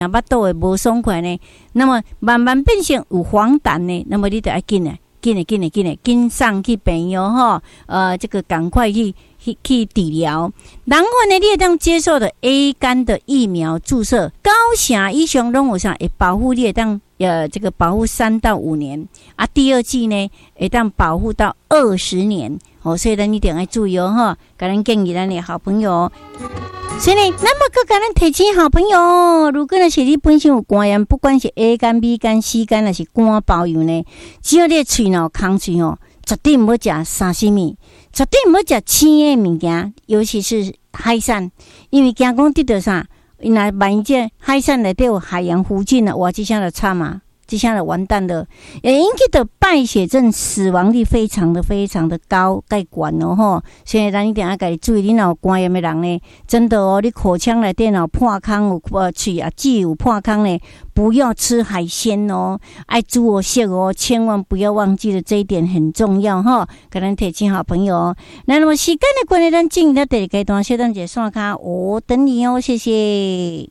巴肚会无爽快呢，那么慢慢变成有黄疸呢，那么你就要紧上去病院吼，这个赶快去治疗。然后呢，你会当接受的 A 肝的疫苗注射，高成以上拢有啥会保护你会当这个保护3到5年啊，第二剂呢会当保护到20年哦，所以咱一定要注意哦哈，给咱建议咱的好朋友。所以呢，那么个给咱提醒好朋友，如果呢是你本身有肝炎，不管是 A 肝、B 肝、C 肝，还是肝包油呢，只要你的喙脑空喙哦，绝对唔好食沙西米，绝对唔好食青的物件，尤其是海产，因为惊讲得到啥，因为万一这海产内底有海洋附近的，哇，这下就惨嘛。这下就完蛋了，也引起的败血症死亡率非常的高，介悬哦吼。所以咱一定要家己注意，你若有肝炎的人呢，真的哦，你口腔内底若破空有喙啊齿有破空呢，不要吃海鲜哦，爱煮哦食哦，千万不要忘记了这一点很重要哈。给咱提醒好朋友哦。那么时间的关系，咱进入到第二阶段，小等姐刷卡，我等你哦，谢谢。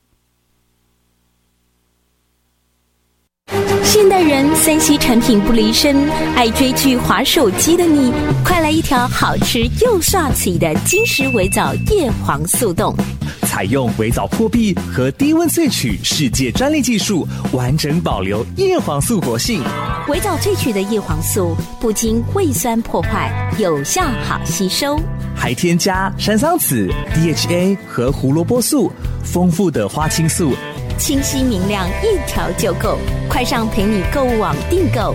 现代人3C 产品不离身，爱追剧滑手机的你，快来一条好吃又刷嘴的金石微藻叶黄素冻， 采用微藻破壁和低温萃取世界专利技术，完整保留叶黄素活性。 微藻萃取的叶黄素不经胃酸破坏，有效好吸收， 还添加山桑子、DHA 和胡萝卜素，丰富的花青素， 清晰明亮，一条就够。快上陪你购物网订购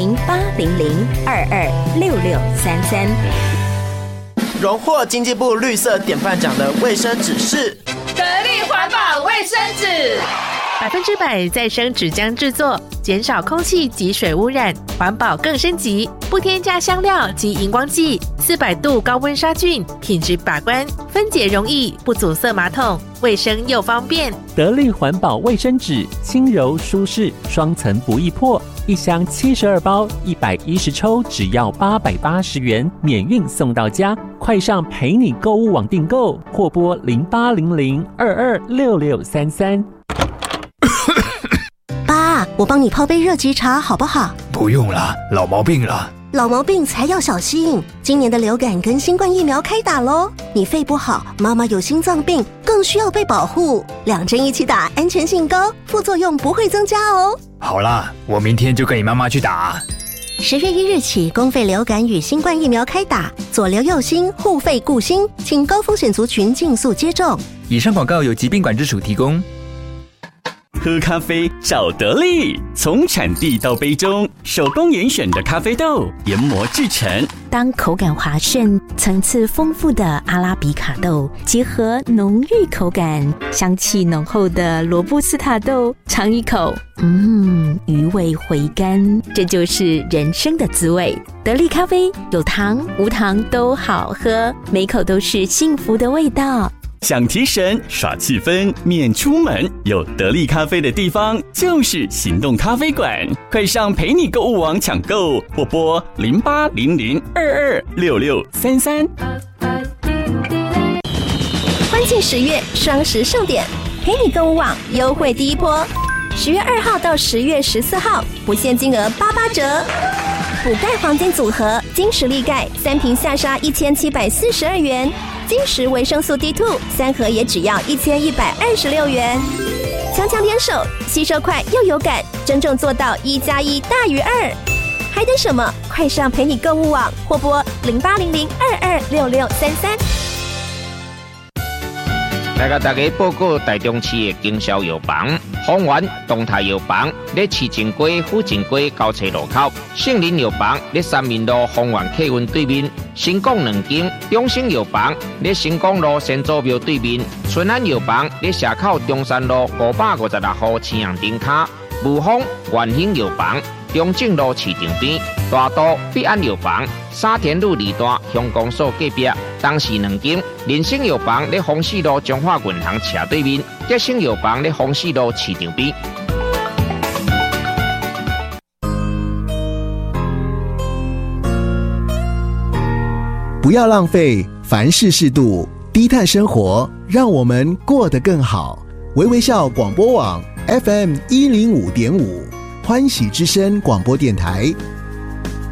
0800226633。 荣获经济部绿色典范奖的卫生纸是得力环保卫生纸 ，100%再生纸浆制作，减少空气及水污染，环保更升级，不添加香料及荧光剂，400度高温杀菌，品质把关，分解容易，不阻塞马桶，卫生又方便。 得力环保卫生纸，轻柔舒适，双层不易破，一箱72包，110抽，只要880元，免运送到家。快上陪你购物网订购，或拨0800226633。 爸，我帮你泡杯热吉茶好不好？ 不用了，老毛病了。 老毛病才要小心，今年的流感跟新冠疫苗开打咯，你肺不好，妈妈有心脏病，更需要被保护，2针一起打，安全性高，副作用不会增加哦。 好啦，我明天就跟你妈妈去打。 10月1日起，公费流感与新冠疫苗开打，左流右心，护肺顾心，请高风险族群尽速接种。 以上广告由疾病管制署提供。 喝咖啡找得力，从产地到杯中，手工严选的咖啡豆研磨制成。 当口感滑顺、层次丰富的阿拉比卡豆结合浓郁口感、香气浓厚的罗布斯塔豆，尝一口，余味回甘，这就是人生的滋味。得力咖啡有糖无糖都好喝，每口都是幸福的味道。 想提神耍气氛免出门，有得力咖啡的地方就是行动咖啡馆，快上陪你购物网抢购，或拨0800226633。 欢庆10月双十盛典，陪你购物网优惠第一波，10月2号到10月14号，不限金额88折。补钙黄金组合，金石力钙3瓶下杀1742元，金石维生素 D2 3盒也只要1126元。强强联手，吸收快又有感，真正做到1+1大于2。还等什么？快上陪你购物网，或拨0800226633。 来甲大家报告台中市的经销药房，丰源东泰药房在市政街府政街交叉路口，杏林药房在三民路丰源客运对面，新港2间，中兴药房在新港路先祖庙对面，春安药房在社口中山路556号青阳顶卡，武丰元兴药房中正路市场边，大都必安药房沙田路2段乡公所隔壁，东市2间，人生药房在丰市路中华银行斜对面，吉生药房在丰市路市场边。 不要浪费，凡事适度，低碳生活，让我们过得更好。微微笑广播网 FM 105.5，欢喜之声广播电台，